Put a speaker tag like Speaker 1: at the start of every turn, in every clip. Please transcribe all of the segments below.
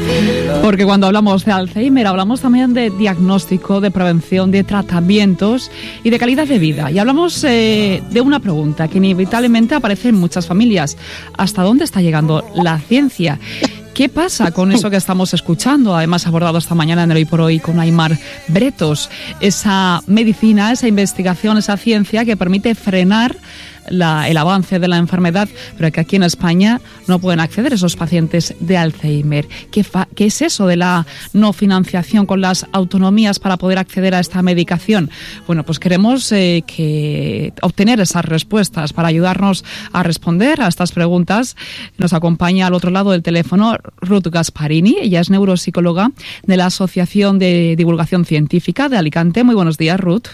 Speaker 1: Porque cuando hablamos de Alzheimer hablamos también de diagnóstico, de prevención, de tratamientos y de calidad de vida. Y hablamos de una pregunta que inevitablemente aparece en muchas familias. ¿Hasta dónde está llegando la ciencia? ¿Qué pasa con eso que estamos escuchando? Además, abordado esta mañana en el Hoy por Hoy con Aimar Bretos. Esa medicina, esa investigación, esa ciencia que permite frenar el avance de la enfermedad, pero que aquí en España no pueden acceder esos pacientes de Alzheimer. ¿Qué es eso de la no financiación con las autonomías para poder acceder a esta medicación? Bueno, pues queremos obtener esas respuestas para ayudarnos a responder a estas preguntas. Nos acompaña al otro lado del teléfono Ruth Gasparini. Ella es neuropsicóloga de la Asociación de Divulgación Científica de Alicante. Muy buenos días, Ruth.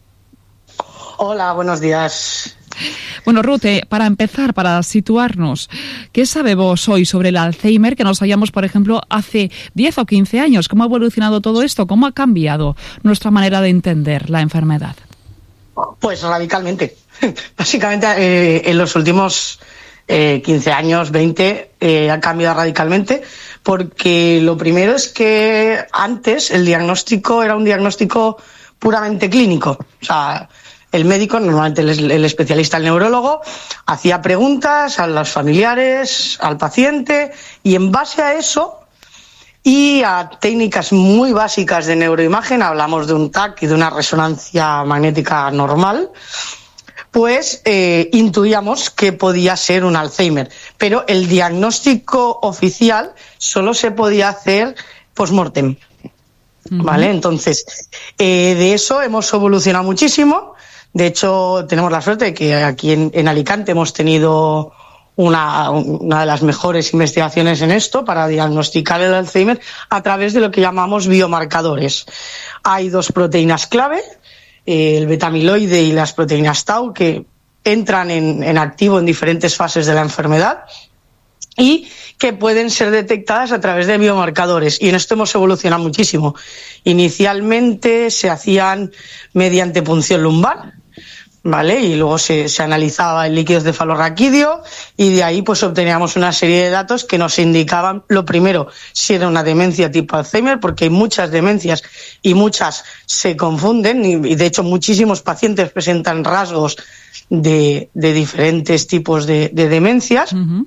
Speaker 2: Hola, buenos días.
Speaker 1: Bueno, Ruth, para empezar, para situarnos, ¿qué sabemos hoy sobre el Alzheimer que no sabíamos, por ejemplo, hace 10 o 15 años? ¿Cómo ha evolucionado todo esto? ¿Cómo ha cambiado nuestra manera de entender la enfermedad?
Speaker 2: Pues radicalmente. Básicamente, en los últimos 15 años, 20, ha cambiado radicalmente, porque lo primero es que antes el diagnóstico era un diagnóstico puramente clínico. O sea, el médico, normalmente el especialista, el neurólogo, hacía preguntas a los familiares, al paciente, y en base a eso y a técnicas muy básicas de neuroimagen, hablamos de un TAC y de una resonancia magnética normal, pues intuíamos que podía ser un Alzheimer. Pero el diagnóstico oficial solo se podía hacer post-mortem. ¿Vale? Entonces, de eso hemos evolucionado muchísimo. De hecho, tenemos la suerte de que aquí en Alicante hemos tenido una de las mejores investigaciones en esto para diagnosticar el Alzheimer a través de lo que llamamos biomarcadores. Hay dos proteínas clave, el beta-amiloide y las proteínas tau, que entran en activo en diferentes fases de la enfermedad y que pueden ser detectadas a través de biomarcadores. Y en esto hemos evolucionado muchísimo. Inicialmente se hacían mediante punción lumbar, ¿vale? Y luego se analizaba en líquidos cefalorraquídeo y de ahí pues obteníamos una serie de datos que nos indicaban, lo primero, si era una demencia tipo Alzheimer, porque hay muchas demencias y muchas se confunden y de hecho muchísimos pacientes presentan rasgos de diferentes tipos de demencias. Uh-huh.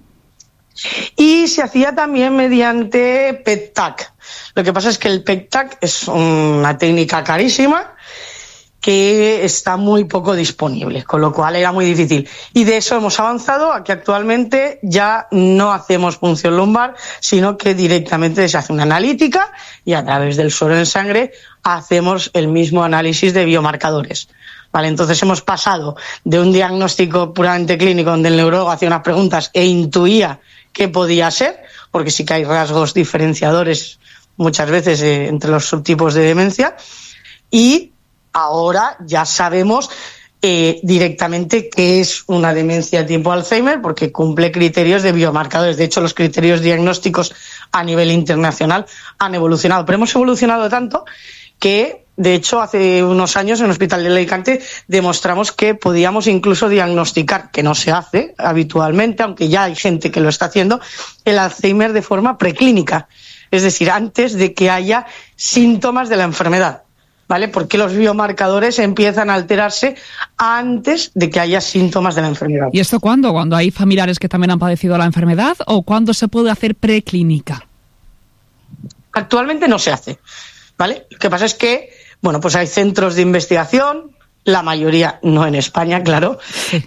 Speaker 2: Y se hacía también mediante PET-TAC. Lo que pasa es que el PET-TAC es una técnica carísima que está muy poco disponible, con lo cual era muy difícil. Y de eso hemos avanzado a que actualmente ya no hacemos punción lumbar, sino que directamente se hace una analítica y a través del suero en sangre hacemos el mismo análisis de biomarcadores. Vale, entonces hemos pasado de un diagnóstico puramente clínico donde el neurólogo hacía unas preguntas e intuía qué podía ser, porque sí que hay rasgos diferenciadores muchas veces entre los subtipos de demencia, y ahora ya sabemos directamente qué es una demencia tipo Alzheimer, porque cumple criterios de biomarcadores. De hecho, los criterios diagnósticos a nivel internacional han evolucionado, pero hemos evolucionado tanto que, de hecho, hace unos años en el Hospital de Alicante demostramos que podíamos incluso diagnosticar, que no se hace habitualmente, aunque ya hay gente que lo está haciendo, el Alzheimer de forma preclínica, es decir, antes de que haya síntomas de la enfermedad, ¿vale? Porque los biomarcadores empiezan a alterarse antes de que haya síntomas de la enfermedad.
Speaker 1: ¿Y esto cuándo? ¿Cuando hay familiares que también han padecido la enfermedad o cuándo se puede hacer preclínica?
Speaker 2: Actualmente no se hace, ¿vale? Lo que pasa es que, bueno, pues hay centros de investigación, la mayoría no en España, claro,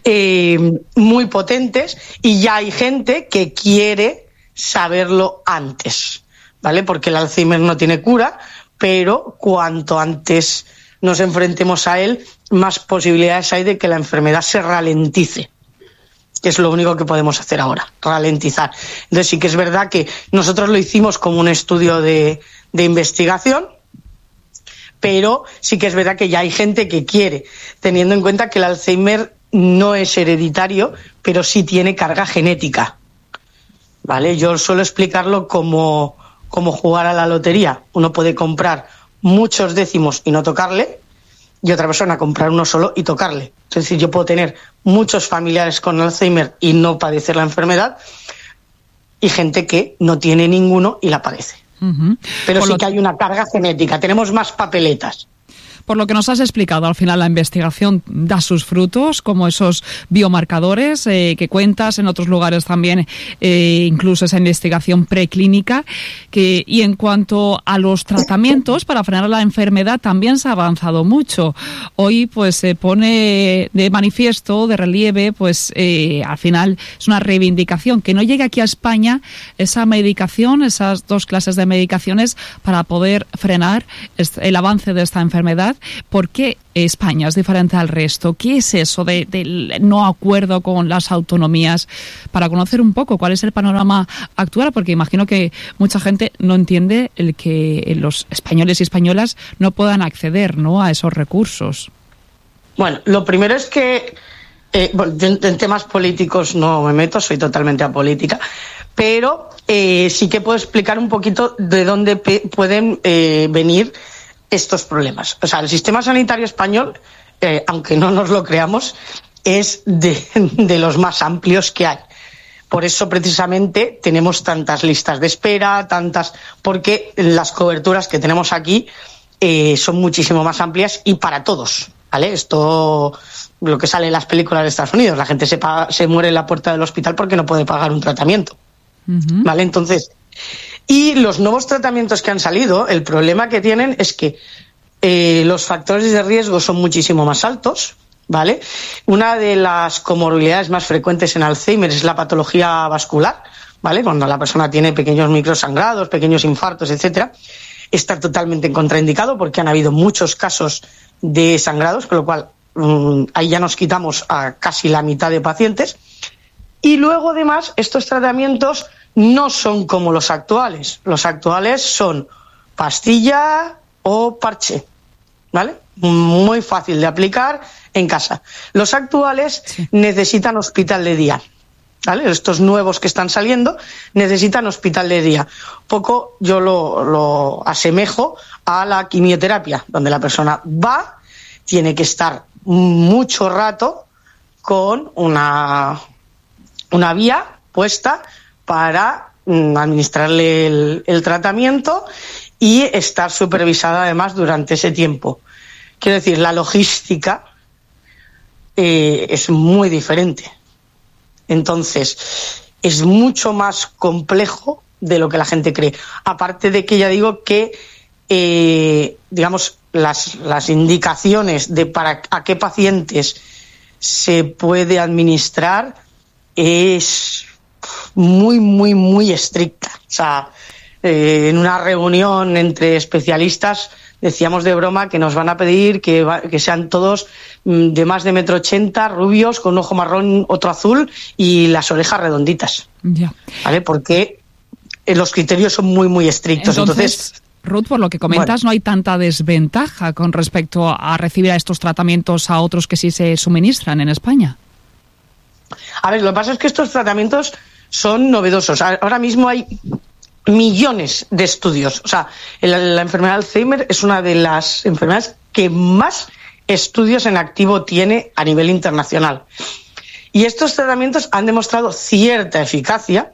Speaker 2: muy potentes, y ya hay gente que quiere saberlo antes, ¿vale? Porque el Alzheimer no tiene cura, pero cuanto antes nos enfrentemos a él, más posibilidades hay de que la enfermedad se ralentice, que es lo único que podemos hacer ahora, ralentizar. Entonces sí que es verdad que nosotros lo hicimos como un estudio de investigación, pero sí que es verdad que ya hay gente que quiere, teniendo en cuenta que el Alzheimer no es hereditario, pero sí tiene carga genética, ¿vale? Yo suelo explicarlo como jugar a la lotería. Uno puede comprar muchos décimos y no tocarle, y otra persona comprar uno solo y tocarle. Es decir, yo puedo tener muchos familiares con Alzheimer y no padecer la enfermedad, y gente que no tiene ninguno y la padece. Pero sí que hay una carga genética, tenemos más papeletas.
Speaker 1: Por lo que nos has explicado, al final la investigación da sus frutos, como esos biomarcadores que cuentas en otros lugares también, incluso esa investigación preclínica. Y en cuanto a los tratamientos para frenar la enfermedad, también se ha avanzado mucho. Hoy pues se pone de manifiesto, de relieve, pues al final es una reivindicación que no llegue aquí a España esa medicación, esas 2 clases de medicaciones para poder frenar el avance de esta enfermedad. ¿Por qué España es diferente al resto? ¿Qué es eso del no acuerdo con las autonomías? Para conocer un poco cuál es el panorama actual, porque imagino que mucha gente no entiende el que los españoles y españolas no puedan acceder, ¿no?, a esos recursos.
Speaker 2: Bueno, lo primero es que en temas políticos no me meto, soy totalmente apolítica, pero sí que puedo explicar un poquito de dónde pueden venir estos problemas. O sea, el sistema sanitario español, aunque no nos lo creamos, es de los más amplios que hay. Por eso, precisamente, tenemos tantas listas de espera, porque las coberturas que tenemos aquí son muchísimo más amplias y para todos, ¿vale? Esto, lo que sale en las películas de Estados Unidos, la gente se muere en la puerta del hospital porque no puede pagar un tratamiento, ¿vale? Entonces, y los nuevos tratamientos que han salido, el problema que tienen es que los factores de riesgo son muchísimo más altos, ¿vale? Una de las comorbilidades más frecuentes en Alzheimer es la patología vascular, ¿vale? Cuando la persona tiene pequeños microsangrados, pequeños infartos, etcétera, está totalmente contraindicado porque han habido muchos casos de sangrados, con lo cual ahí ya nos quitamos a casi la mitad de pacientes. Y luego, además, estos tratamientos no son como los actuales. Los actuales son pastilla o parche, ¿vale? Muy fácil de aplicar en casa. Los actuales necesitan hospital de día, ¿vale? Estos nuevos que están saliendo necesitan hospital de día. Poco yo lo asemejo a la quimioterapia, donde la persona va, tiene que estar mucho rato con una vía puesta para administrarle el tratamiento y estar supervisada además durante ese tiempo. Quiero decir, la logística es muy diferente. Entonces, es mucho más complejo de lo que la gente cree. Aparte de que ya digo que, digamos, las indicaciones de a qué pacientes se puede administrar es muy, muy, muy estricta. O sea, en una reunión entre especialistas decíamos de broma que nos van a pedir que sean todos de más de 1,80 m, rubios, con un ojo marrón, otro azul y las orejas redonditas. Ya. ¿Vale? Porque los criterios son muy, muy estrictos. Entonces,
Speaker 1: Ruth, por lo que comentas, no hay tanta desventaja con respecto a recibir a estos tratamientos a otros que sí se suministran en España.
Speaker 2: A ver, lo que pasa es que estos tratamientos son novedosos. Ahora mismo hay millones de estudios. O sea, la enfermedad de Alzheimer es una de las enfermedades que más estudios en activo tiene a nivel internacional. Y estos tratamientos han demostrado cierta eficacia.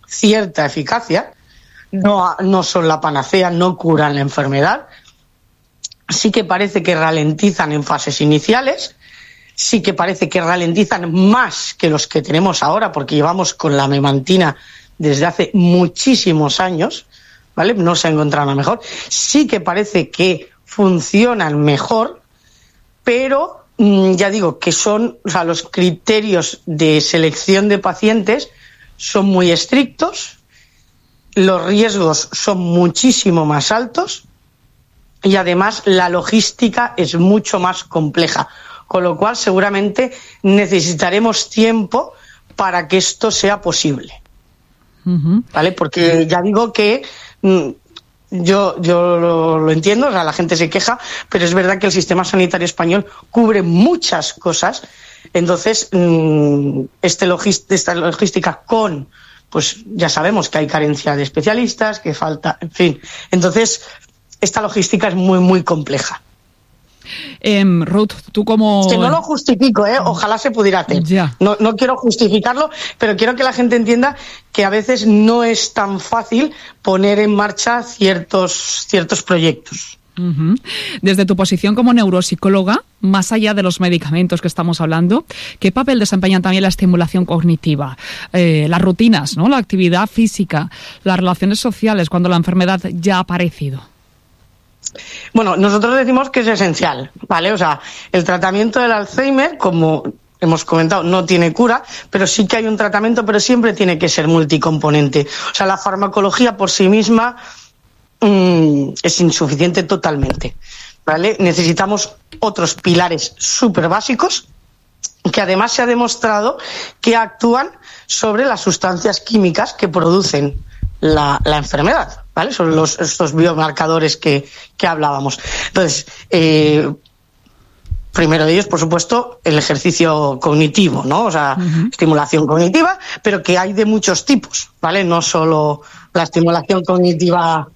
Speaker 2: No son la panacea, no curan la enfermedad. Sí que parece que ralentizan en fases iniciales. Sí que parece que ralentizan más que los que tenemos ahora, porque llevamos con la memantina desde hace muchísimos años, ¿vale? No se ha encontrado nada mejor. Sí que parece que funcionan mejor, pero ya digo que los criterios de selección de pacientes son muy estrictos, los riesgos son muchísimo más altos y además la logística es mucho más compleja, con lo cual seguramente necesitaremos tiempo para que esto sea posible. ¿Vale? Porque ya digo que yo lo entiendo, o sea, la gente se queja, pero es verdad que el sistema sanitario español cubre muchas cosas. Entonces, esta logística pues ya sabemos que hay carencia de especialistas, que falta, en fin. Entonces, esta logística es muy, muy compleja.
Speaker 1: Ruth, tú como...
Speaker 2: Que no lo justifico, ojalá se pudiera hacer.
Speaker 1: Ya.
Speaker 2: No quiero justificarlo, pero quiero que la gente entienda que a veces no es tan fácil poner en marcha ciertos proyectos.
Speaker 1: Uh-huh. Desde tu posición como neuropsicóloga, más allá de los medicamentos que estamos hablando, ¿qué papel desempeñan también la estimulación cognitiva, las rutinas, ¿no? La actividad física, las relaciones sociales cuando la enfermedad ya ha aparecido?
Speaker 2: Bueno, nosotros decimos que es esencial, ¿vale? O sea, el tratamiento del Alzheimer, como hemos comentado, no tiene cura, pero sí que hay un tratamiento, pero siempre tiene que ser multicomponente. O sea, la farmacología por sí misma es insuficiente totalmente, ¿vale? Necesitamos otros pilares súper básicos que además se ha demostrado que actúan sobre las sustancias químicas que producen la enfermedad, ¿vale? Son estos biomarcadores que hablábamos. Entonces, primero de ellos, por supuesto, el ejercicio cognitivo, ¿no? O sea, estimulación cognitiva, pero que hay de muchos tipos, ¿vale? No solo la estimulación cognitiva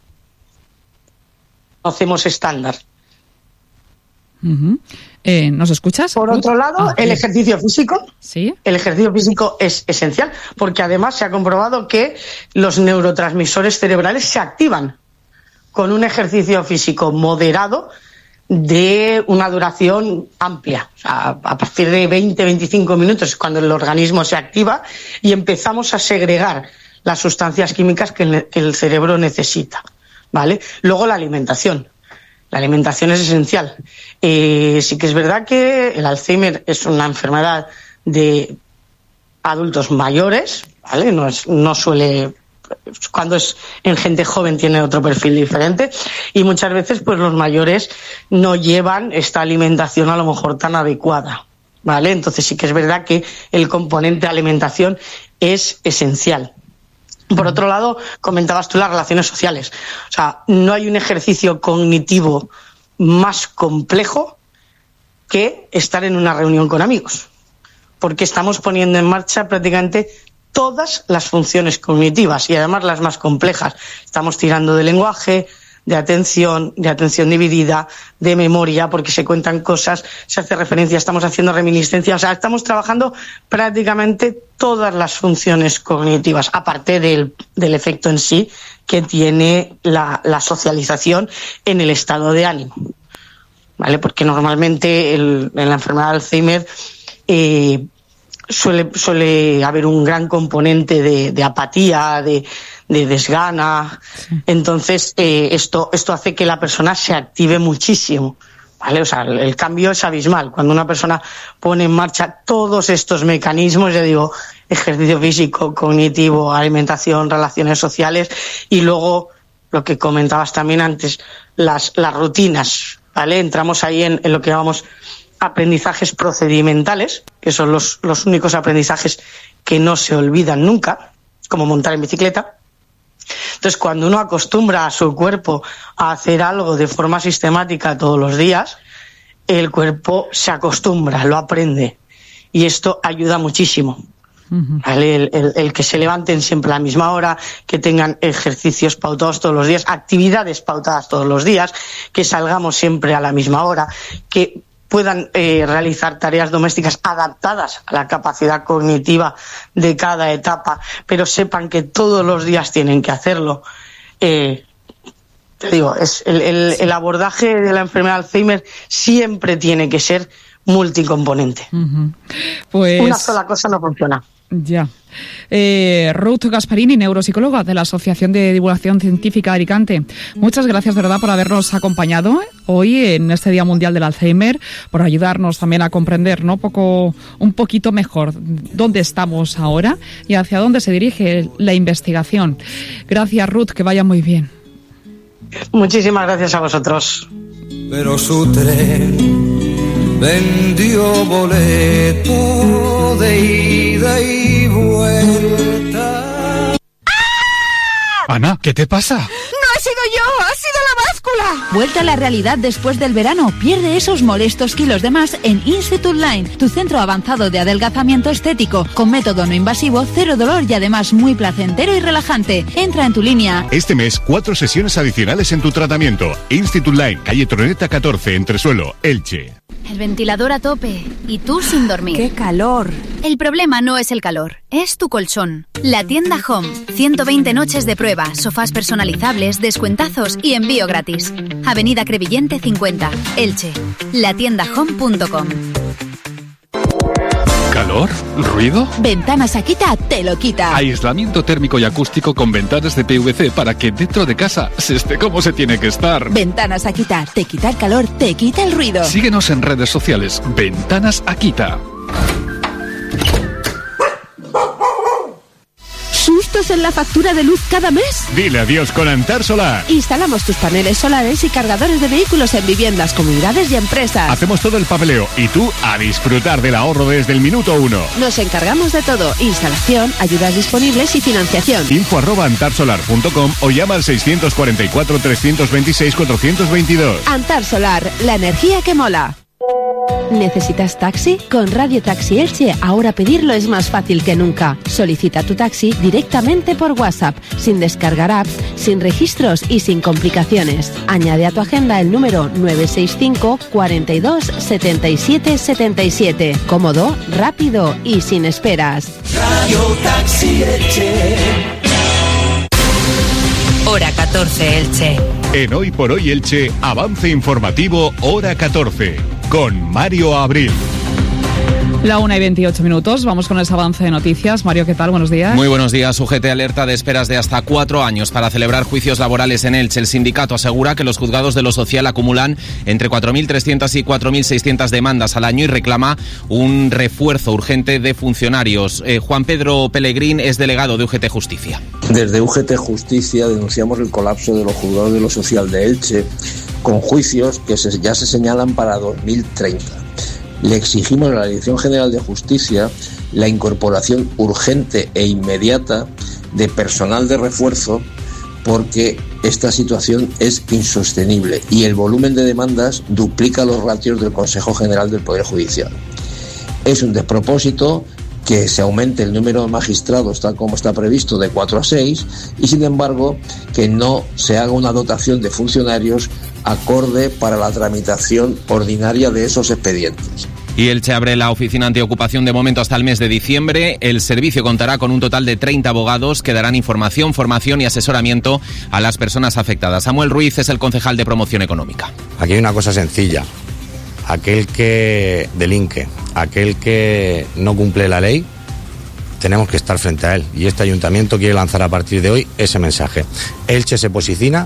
Speaker 2: hacemos estándar.
Speaker 1: Uh-huh. ¿Nos escuchas?
Speaker 2: Por otro lado, el ejercicio físico.
Speaker 1: ¿Sí?
Speaker 2: El ejercicio físico es esencial porque además se ha comprobado que los neurotransmisores cerebrales se activan con un ejercicio físico moderado de una duración amplia. O sea, a partir de 20-25 minutos es cuando el organismo se activa y empezamos a segregar las sustancias químicas que el cerebro necesita, ¿vale? Luego la alimentación. La alimentación es esencial. Sí que es verdad que el Alzheimer es una enfermedad de adultos mayores, ¿vale? No suele, cuando es en gente joven tiene otro perfil diferente y muchas veces pues los mayores no llevan esta alimentación a lo mejor tan adecuada, ¿vale? Entonces sí que es verdad que el componente alimentación es esencial. Por otro lado, comentabas tú las relaciones sociales. O sea, no hay un ejercicio cognitivo más complejo que estar en una reunión con amigos, porque estamos poniendo en marcha prácticamente todas las funciones cognitivas y además las más complejas. Estamos tirando de lenguaje, de atención dividida, de memoria, porque se cuentan cosas, se hace referencia, estamos haciendo reminiscencia, o sea, estamos trabajando prácticamente todas las funciones cognitivas, aparte del efecto en sí que tiene la socialización en el estado de ánimo, ¿vale? Porque normalmente en la enfermedad de Alzheimer suele haber un gran componente de apatía, de desgana. Sí. Entonces esto hace que la persona se active muchísimo, ¿vale? O sea, el cambio es abismal. Cuando una persona pone en marcha todos estos mecanismos, ya digo, ejercicio físico, cognitivo, alimentación, relaciones sociales y luego lo que comentabas también antes, las rutinas, ¿vale? Entramos ahí en lo que llamamos aprendizajes procedimentales, que son los únicos aprendizajes que no se olvidan nunca, como montar en bicicleta. Entonces, cuando uno acostumbra a su cuerpo a hacer algo de forma sistemática todos los días, el cuerpo se acostumbra, lo aprende. Y esto ayuda muchísimo. ¿Vale? El que se levanten siempre a la misma hora, que tengan ejercicios pautados todos los días, actividades pautadas todos los días, que salgamos siempre a la misma hora, que puedan realizar tareas domésticas adaptadas a la capacidad cognitiva de cada etapa, pero sepan que todos los días tienen que hacerlo. Te digo, el abordaje de la enfermedad de Alzheimer siempre tiene que ser multicomponente.
Speaker 1: Pues
Speaker 2: una sola cosa no funciona.
Speaker 1: Ya. Ruth Gasparini, neuropsicóloga de la Asociación de Divulgación Científica de Alicante. Muchas gracias de verdad por habernos acompañado hoy en este Día Mundial del Alzheimer, por ayudarnos también a comprender, ¿no? un poquito mejor dónde estamos ahora y hacia dónde se dirige la investigación. Gracias, Ruth, que vaya muy bien.
Speaker 2: Muchísimas gracias a vosotros.
Speaker 3: Pero su tren vendió boleto de ida y vuelta.
Speaker 4: Ana, ¿qué te pasa?
Speaker 5: ¡No
Speaker 4: sido yo! ¡Ha sido la báscula!
Speaker 5: Vuelta a la realidad después del verano. Pierde esos molestos kilos de más en Institute Line, tu centro avanzado de adelgazamiento estético, con método no invasivo, cero dolor y además muy placentero y relajante. Entra en tu línea.
Speaker 6: Este mes, 4 sesiones adicionales en tu tratamiento. Institute Line, calle Troneta 14, Entresuelo, Elche.
Speaker 7: El ventilador a tope y tú sin dormir.
Speaker 4: ¡Qué calor!
Speaker 7: El problema no es el calor, es tu colchón. La tienda Home. 120 noches de prueba, sofás personalizables, descuentazos y envío gratis. Avenida Crevillente 50, Elche. Latiendahome.com.
Speaker 8: ¿Calor? ¿Ruido?
Speaker 5: Ventanas Akita te lo quita.
Speaker 8: Aislamiento térmico y acústico con ventanas de PVC para que dentro de casa se esté como se tiene que estar.
Speaker 5: Ventanas Akita, te quita el calor, te quita el ruido.
Speaker 8: Síguenos en redes sociales. Ventanas Akita.
Speaker 4: ¿Sustos en la factura de luz cada mes?
Speaker 6: Dile adiós con Antar Solar.
Speaker 4: Instalamos tus paneles solares y cargadores de vehículos en viviendas, comunidades y empresas.
Speaker 6: Hacemos todo el papeleo y tú a disfrutar del ahorro desde el minuto 1.
Speaker 4: Nos encargamos de todo: instalación, ayudas disponibles y financiación.
Speaker 6: info@antarsolar.com o llama al 644 326 422.
Speaker 4: Antar Solar, la energía que mola. ¿Necesitas taxi? Con Radio Taxi Elche ahora pedirlo es más fácil que nunca. Solicita tu taxi directamente por WhatsApp, sin descargar apps, sin registros y sin complicaciones. Añade a tu agenda el número 965 42 77 77. Cómodo, rápido y sin esperas.
Speaker 3: Radio Taxi Elche.
Speaker 9: Hora 14 Elche.
Speaker 6: En Hoy por Hoy Elche, avance informativo Hora 14, con Mario Abril.
Speaker 1: La 1:28. Vamos con ese avance de noticias. Mario, ¿qué tal? Buenos días.
Speaker 10: Muy buenos días. UGT alerta de esperas de hasta 4 años para celebrar juicios laborales en Elche. El sindicato asegura que los juzgados de lo social acumulan entre 4.300 y 4.600 demandas al año y reclama un refuerzo urgente de funcionarios. Juan Pedro Pellegrín es delegado de UGT Justicia.
Speaker 11: Desde UGT Justicia denunciamos el colapso de los juzgados de lo social de Elche, con juicios que ya se señalan para 2030. Le exigimos a la Dirección General de Justicia la incorporación urgente e inmediata de personal de refuerzo, porque esta situación es insostenible y el volumen de demandas duplica los ratios del Consejo General del Poder Judicial. Es un despropósito que se aumente el número de magistrados tal como está previsto de 4 a 6 y sin embargo que no se haga una dotación de funcionarios acorde para la tramitación ordinaria de esos expedientes.
Speaker 10: Y Elche abre la oficina antiocupación de momento hasta el mes de diciembre. El servicio contará con un total de 30 abogados que darán información, formación y asesoramiento a las personas afectadas. Samuel Ruiz es el concejal de Promoción Económica.
Speaker 12: Aquí hay una cosa sencilla. Aquel que delinque, aquel que no cumple la ley, tenemos que estar frente a él. Y este ayuntamiento quiere lanzar a partir de hoy ese mensaje. Elche se posiciona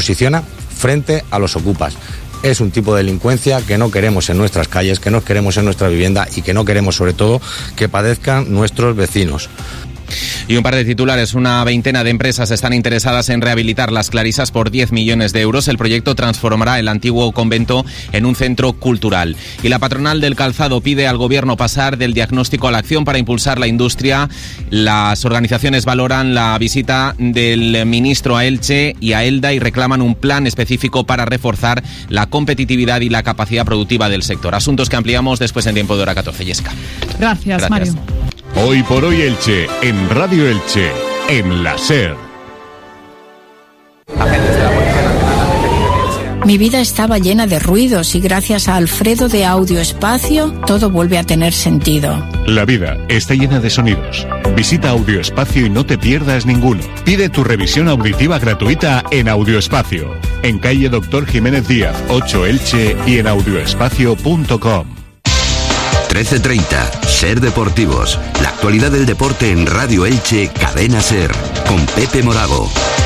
Speaker 12: frente a los ocupas. Es un tipo de delincuencia que no queremos en nuestras calles, que no queremos en nuestra vivienda y que no queremos, sobre todo, que padezcan nuestros vecinos.
Speaker 10: Y un par de titulares. Una veintena de empresas están interesadas en rehabilitar Las Clarisas por 10 millones de euros. El proyecto transformará el antiguo convento en un centro cultural. Y la patronal del calzado pide al gobierno pasar del diagnóstico a la acción para impulsar la industria. Las organizaciones valoran la visita del ministro a Elche y a Elda y reclaman un plan específico para reforzar la competitividad y la capacidad productiva del sector. Asuntos que ampliamos después en tiempo de Hora 14. Jessica.
Speaker 1: Gracias, Mario.
Speaker 6: Hoy por Hoy Elche, en Radio Elche, en la SER.
Speaker 13: Mi vida estaba llena de ruidos y gracias a Alfredo de Audio Espacio todo vuelve a tener sentido.
Speaker 6: La vida está llena de sonidos. Visita Audio Espacio y no te pierdas ninguno. Pide tu revisión auditiva gratuita en Audio Espacio, en calle Doctor Jiménez Díaz, 8 Elche y en audioespacio.com.
Speaker 14: 13:30, SER Deportivos. La actualidad del deporte en Radio Elche, Cadena SER, con Pepe Morago.